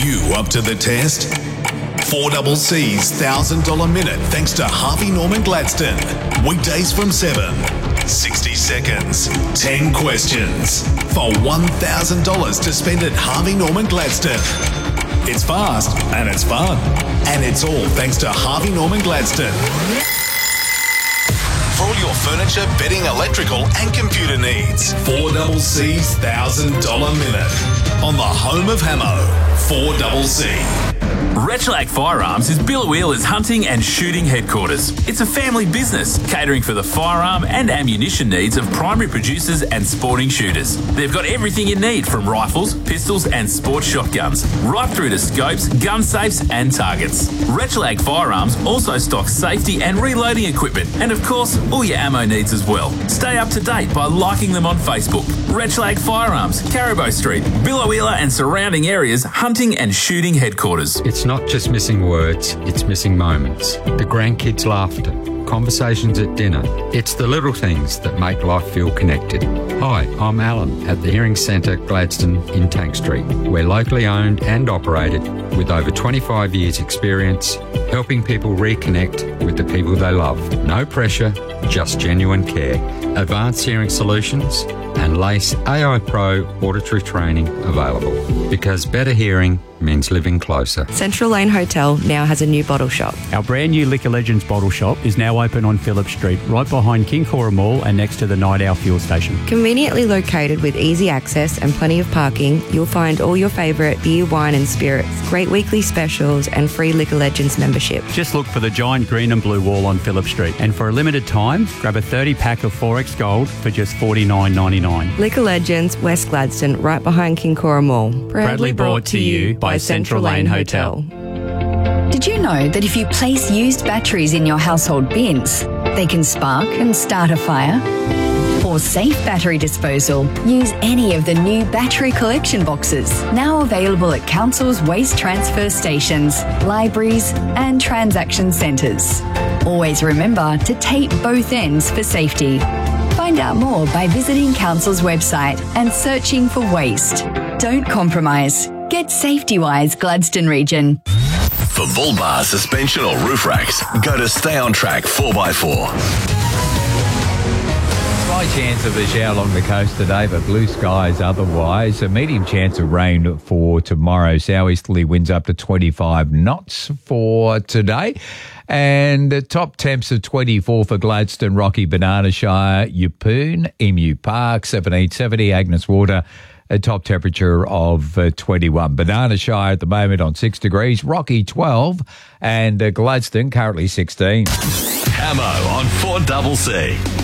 you up to the test? 4CC's $1,000 minute thanks to Harvey Norman Gladstone. Weekdays from 7. 60 seconds, 10 questions for $1,000 to spend at Harvey Norman Gladstone. It's fast and it's fun. And it's all thanks to Harvey Norman Gladstone. For all your furniture, bedding, electrical and computer needs. 4CC's $1,000 minute. On the home of Hamo, 4CC. Rechlac Firearms is Billawheeler's hunting and shooting headquarters. It's a family business catering for the firearm and ammunition needs of primary producers and sporting shooters. They've got everything you need from rifles, pistols and sport shotguns, right through to scopes, gun safes and targets. Rechlac Firearms also stocks safety and reloading equipment and of course all your ammo needs as well. Stay up to date by liking them on Facebook. Rechlac Firearms, Caribou Street, Billawheeler and surrounding areas hunting and shooting headquarters. It's not just missing words, it's missing moments. The grandkids' laughter, conversations at dinner. It's the little things that make life feel connected. Hi, I'm Alan at the Hearing Centre Gladstone in Tank Street. We're locally owned and operated with over 25 years experience helping people reconnect with the people they love. No pressure, just genuine care. Advanced hearing solutions and LACE AI Pro auditory training available. Because better hearing means living closer. Central Lane Hotel now has a new bottle shop. Our brand new Liquor Legends bottle shop is now open on Phillip Street, right behind King Cora Mall and next to the Night Owl fuel station. Conveniently located with easy access and plenty of parking, you'll find all your favourite beer, wine and spirits, great weekly specials and free Liquor Legends membership. Just look for the giant green and blue wall on Phillip Street. And for a limited time, grab a 30-pack of 4X Gold for just $49.99. Liquor Legends, West Gladstone, right behind King Cora Mall. Proudly brought to you by Central Lane Hotel. Did you know that if you place used batteries in your household bins, they can spark and start a fire? For safe battery disposal, use any of the new battery collection boxes, now available at council's waste transfer stations, libraries and transaction centres. Always remember to tape both ends for safety. Find out more by visiting council's website and searching for waste. Don't compromise. Get Safety-Wise Gladstone Region. For bull bar, suspension or roof racks, go to Stay On Track 4x4. Slight chance of a shower along the coast today, but blue skies otherwise. A medium chance of rain for tomorrow. Southeasterly winds up to 25 knots for today. And the top temps of 24 for Gladstone, Rocky, Banana Shire, Yeppoon, Emu Park, 1770, Agnes Water, a top temperature of 21. Banana Shire at the moment on 6 degrees, Rocky 12, and Gladstone currently 16. Hamo on 4CC.